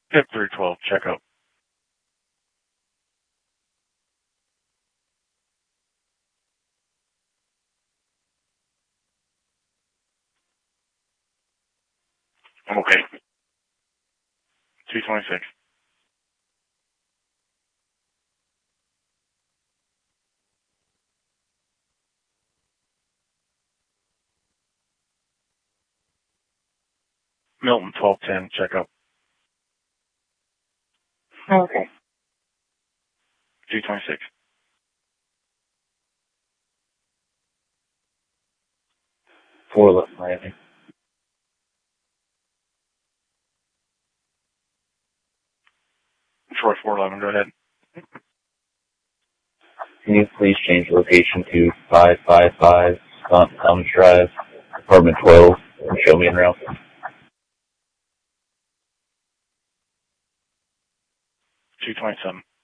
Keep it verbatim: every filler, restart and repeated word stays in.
P I P three twelve, check up. Okay. two twenty-six. Milton twelve ten, check up. Okay. two twenty-six. four eleven Miami. Troy four eleven, go ahead. Can you please change location to five five five Thomas Drive, apartment twelve, and show me en route? two twenty-seven.